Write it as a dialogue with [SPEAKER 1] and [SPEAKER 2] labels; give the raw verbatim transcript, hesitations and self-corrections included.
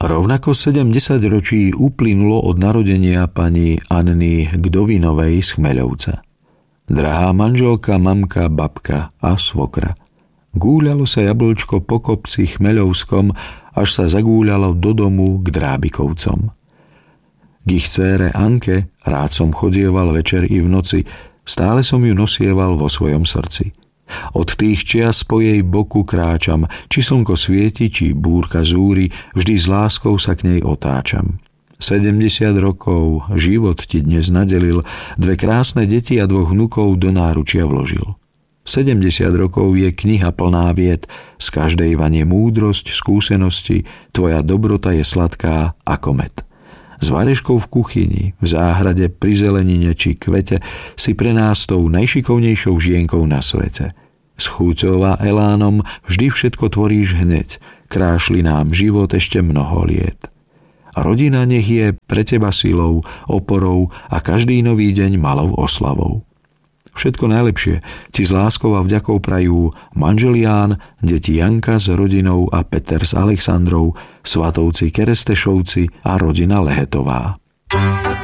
[SPEAKER 1] Rovnako sedemdesiat ročí uplynulo od narodenia pani Anny Gdovinovej z Chmeľovca. Drahá manželka, mamka, babka a svokra. Gúľalo sa jablčko po kopci Chmeľovskom, až sa zagúľalo do domu k Drábikovcom. K ich dcére Anke rád som chodieval večer i v noci, stále som ju nosieval vo svojom srdci. Od tých čias po jej boku kráčam, či slnko svieti, či búrka zúri, vždy s láskou sa k nej otáčam. sedemdesiat rokov život ti dnes nadelil, dve krásne deti a dvoch vnukov do náručia vložil. sedemdesiat rokov je kniha plná vied, z každej vanie múdrosť, skúsenosti, tvoja dobrota je sladká ako med. S vareškou v kuchyni, v záhrade, pri zelenine či kvete si pre nás tou najšikovnejšou žienkou na svete. S chúťou a elánom vždy všetko tvoríš hneď, krášli nám život ešte mnoho liet. Rodina nech je pre teba silou, oporou a každý nový deň malou oslavou. Všetko najlepšie ti s láskou a vďakou prajú manžel Ján, deti Janka s rodinou a Peter s Alexandrou, svatovci Kerestešovci a rodina Lehetová.